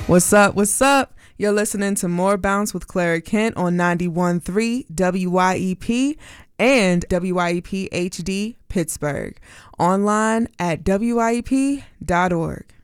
What's up? What's up? You're listening to More Bounce with Clara Kent on 91.3 WYEP and WYEP HD Pittsburgh. Online at WYEP.org.